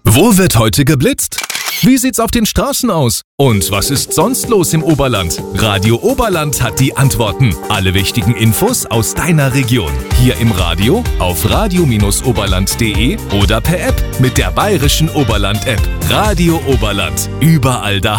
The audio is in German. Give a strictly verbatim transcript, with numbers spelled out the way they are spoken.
Wo wird heute geblitzt? Wie sieht's auf den Straßen aus? Und was ist sonst los im Oberland? Radio Oberland hat die Antworten. Alle wichtigen Infos aus deiner Region. Hier im Radio, auf radio oberland punkt de oder per App mit der bayerischen Oberland-App. Radio Oberland. Überall da.